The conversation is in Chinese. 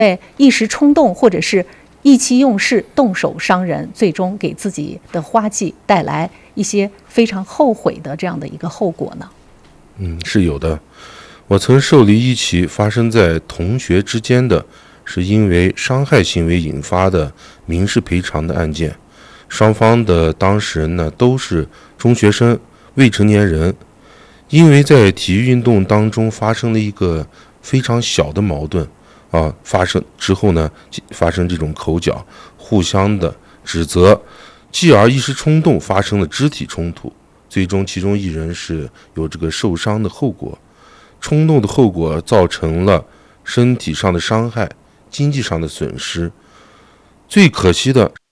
一时冲动或者是意气用事动手伤人，最终给自己的花季带来一些非常后悔的这样的一个后果呢？ 是有的。我曾受理一起发生在同学之间的，是因为伤害行为引发的民事赔偿的案件。双方的当事人呢都是中学生、未成年人，因为在体育运动当中发生了一个非常小的矛盾发生之后呢，发生这种口角，互相的指责，继而一时冲动发生了肢体冲突，最终其中一人是有这个受伤的后果。冲动的后果造成了身体上的伤害、经济上的损失。最可惜的